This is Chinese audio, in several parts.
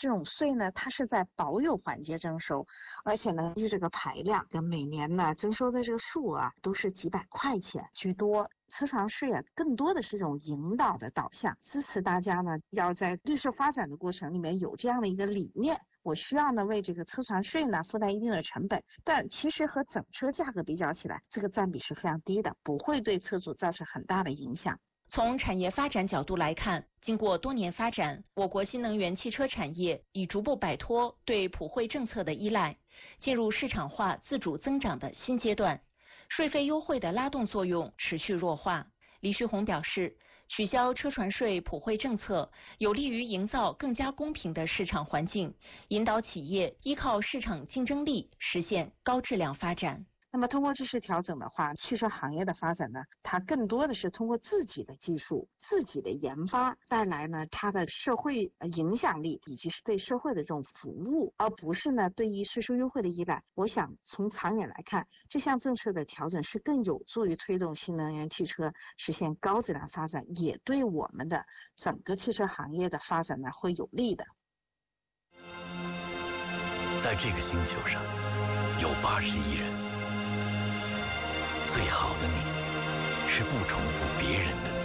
这种税呢，它是在保有环节征收，而且呢，据这个排量跟每年呢征收的这个数啊，都是几百块钱居多。车船税啊，更多的是这种引导的导向，支持大家呢要在绿色发展的过程里面有这样的一个理念。我需要呢为这个车船税呢负担一定的成本，但其实和整车价格比较起来，这个占比是非常低的，不会对车主造成很大的影响。 从产业发展角度来看，经过多年发展，我国新能源汽车产业已逐步摆脱对普惠政策的依赖，进入市场化自主增长的新阶段，税费优惠的拉动作用持续弱化。李旭红表示，取消车船税普惠政策，有利于营造更加公平的市场环境，引导企业依靠市场竞争力实现高质量发展。 那么通过这次调整的话，汽车行业的发展呢，它更多的是通过自己的技术、自己的研发带来呢它的社会影响力以及是对社会的这种服务，而不是呢对于税收优惠的依赖。我想从长远来看，这项政策的调整是更有助于推动新能源汽车实现高质量发展，也对我们的整个汽车行业的发展呢会有利的。 在这个星球上有80亿人。最好的你，是不重复别人的你，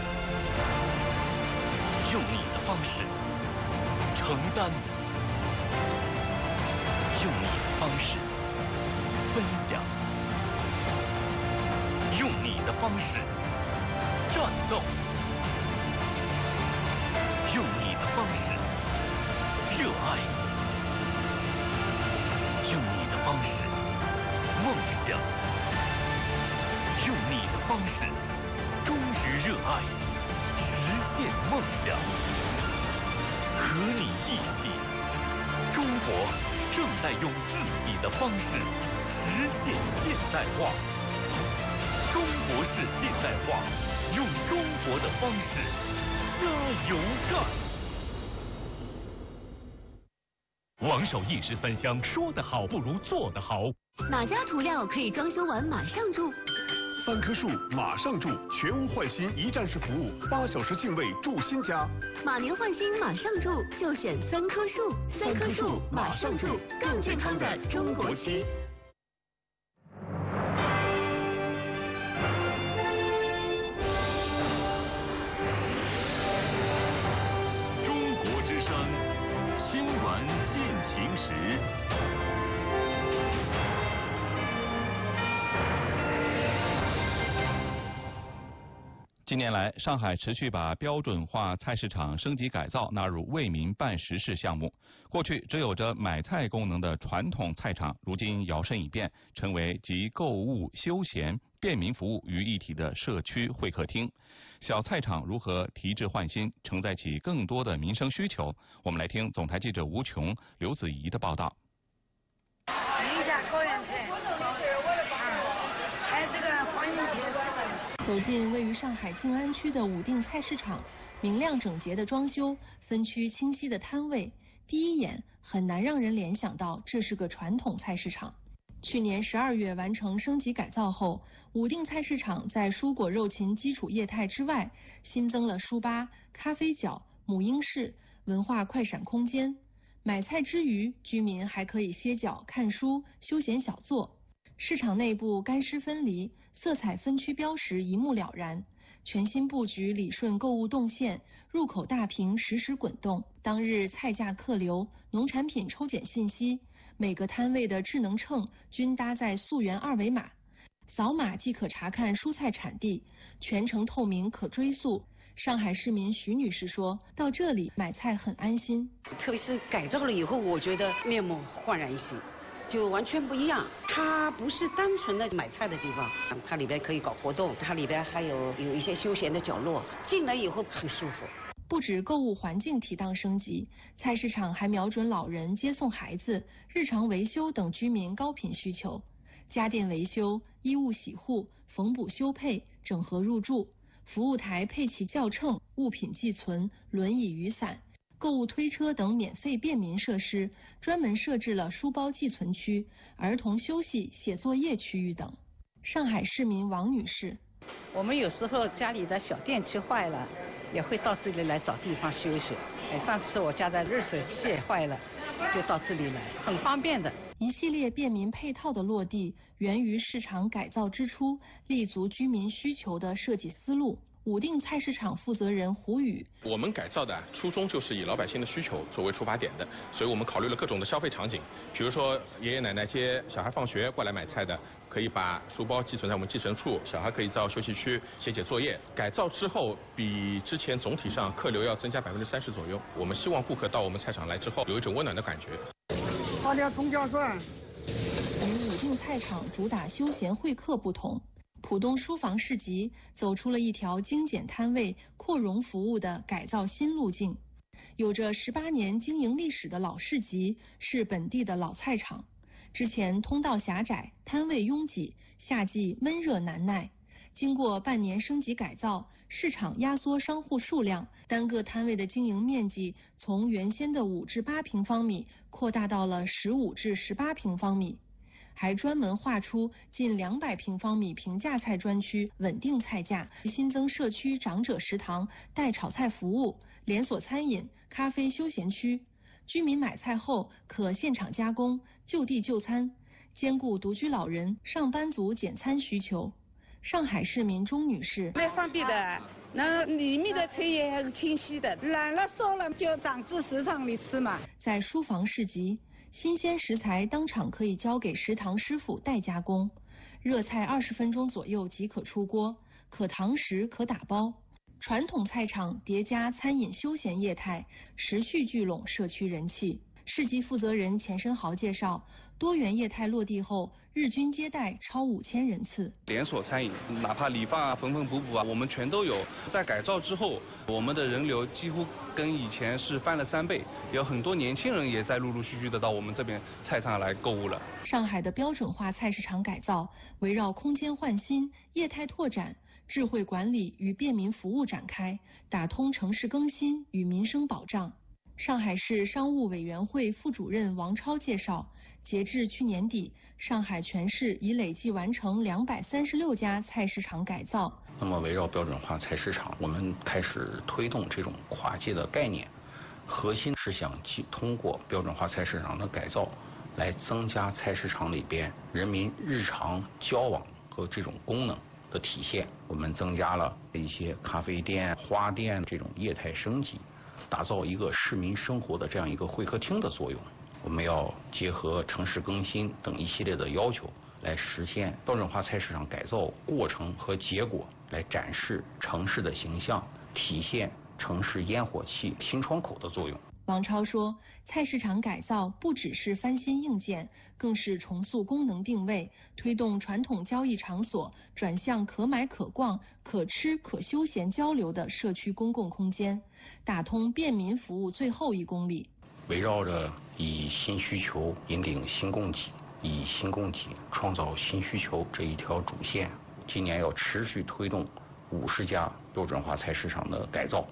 用你的方式承担，用你的方式分享，用你的方式战斗，用你的方式热爱，用你的方式梦想。用你的方式忠于热爱，实现梦想。和你一起，中国正在用自己的方式实现现代化。中国式现代化，用中国的方式加油干。 王守一时分享，说得好不如做得好。 哪家涂料可以装修完马上住 ？3棵树马上住，全屋换新一站式服务，8小时净位住新家。 马年换新马上住，就选3棵树，3棵树马上住，更健康的中国区。 中国之声，新闻进行时。 近年来，上海持续把标准化菜市场升级改造纳入为民办实事项目。过去只有着买菜功能的传统菜场，如今摇身一变，成为集购物、休闲、便民服务于一体的社区会客厅。小菜场如何提质换新，承载起更多的民生需求？我们来听总台记者吴琼、刘子怡的报道。 走进位于上海静安区的武定菜市场，明亮整洁的装修，分区清晰的摊位，第一眼很难让人联想到这是个传统菜市场。去年12月完成升级改造后，武定菜市场在蔬果肉禽基础业态之外，新增了书吧、咖啡角、母婴室、文化快闪空间。买菜之余，居民还可以歇脚、看书、休闲小坐。市场内部干湿分离，色彩分区标识一目了然。全新布局理顺购物动线，入口大屏实时滚动，当日菜价客流、农产品抽检信息，每个摊位的智能秤均搭载溯源2维码，扫码即可查看蔬菜产地，全程透明可追溯。上海市民徐女士说，到这里买菜很安心， 特别是改造了以后，我觉得面目焕然一新，就完全不一样。它不是单纯的买菜的地方，它里边可以搞活动，它里边还有一些休闲的角落，进来以后很舒服。 不止购物环境提档升级，菜市场还瞄准老人接送孩子、日常维修等居民高频需求，家电维修、衣物洗护、缝补修配、整合入住，服务台配齐校秤、物品寄存、轮椅雨伞、购物推车等免费便民设施，专门设置了书包寄存区、儿童休息写作业区域等。上海市民王女士， 我们有时候家里的小电器坏了， 也会到这里来找地方休息。上次我家的热水器坏了，就到这里来，很方便的。 一系列便民配套的落地，源于市场改造之初立足居民需求的设计思路。武定菜市场负责人胡宇： 我们改造的初衷就是以老百姓的需求作为出发点的，所以我们考虑了各种的消费场景，比如说爷爷奶奶接小孩放学过来买菜的，可以把书包寄存在我们寄存处，小孩可以到休息区写作业。改造之后，比之前总体上客流要增加30%左右。我们希望顾客到我们菜场来之后，有一种温暖的感觉。 8点葱姜蒜。 与武定菜场主打休闲会客不同，浦东书房市集走出了一条精简摊位、扩容服务的改造新路径。有着18年经营历史的老市集是本地的老菜场，之前通道狭窄、摊位拥挤，夏季闷热难耐。经过半年升级改造，市场压缩商户数量，单个摊位的经营面积从原先的5至8平方米扩大到了15至18平方米，还专门划出近200平方米平价菜专区，稳定菜价，新增社区长者食堂、代炒菜服务、连锁餐饮、咖啡休闲区，居民买菜后可现场加工，就地就餐，兼顾独居老人、上班族简餐需求。上海市民钟女士： 蛮方便的，那里面的菜也很清晰的，懒了烧了就长至食堂里吃嘛。 在书房市集，新鲜食材当场可以交给食堂师傅代加工，热菜20分钟左右即可出锅，可堂食可打包。传统菜场叠加餐饮休闲业态，持续聚拢社区人气。市集负责人钱生豪介绍，多元业态落地后，日均接待超5000人次。 连锁餐饮，哪怕理发啊、缝缝补补啊，我们全都有。在改造之后，我们的人流几乎跟以前是翻了3倍，有很多年轻人也在陆陆续续的到我们这边菜场来购物了。 上海的标准化菜市场改造围绕空间焕新、业态拓展、智慧管理与便民服务展开，打通城市更新与民生保障。上海市商务委员会副主任王超介绍，截至去年底，上海全市已累计完成236家菜市场改造。 那么围绕标准化菜市场，我们开始推动这种跨界的概念，核心是想通过标准化菜市场的改造，来增加菜市场里边人民日常交往和这种功能的体现。我们增加了一些咖啡店、花店这种业态升级，打造一个市民生活的这样一个会客厅的作用。我们要结合城市更新等一系列的要求，来实现标准化菜市场改造过程和结果，来展示城市的形象，体现城市烟火气新窗口的作用。 王超说，菜市场改造不只是翻新硬件，更是重塑功能定位，推动传统交易场所转向可买可逛、可吃可休闲交流的社区公共空间，打通便民服务最后1公里。 围绕着以新需求引领新供给，以新供给创造新需求这一条主线，今年要持续推动50家标准化菜市场的改造。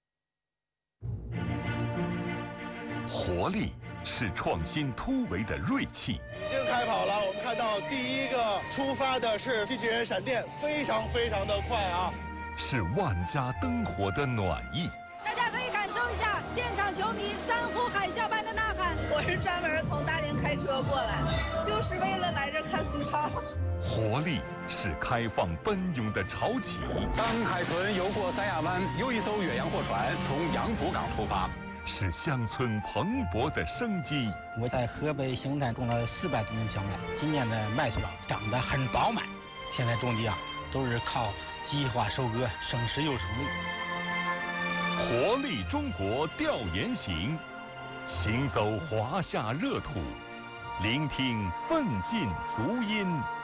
活力是创新突围的锐气。 已经开跑了，我们看到第一个出发的是机器人闪电，非常的快啊！ 是万家灯火的暖意。 大家可以感受一下现场球迷山呼海啸般的呐喊。 我是专门从大连开车过来，就是为了来这看苏超。 活力是开放奔涌的潮起。 当海豚游过三亚湾，又一艘远洋货船从杨浦港出发。 是乡村蓬勃的生机。 我在河北邢台种了400多亩小麦，今年的麦穗长得很饱满。现在种地都是靠机械化收割，省时又省力。 活力中国调研行，行走华夏热土，聆听奋进足音。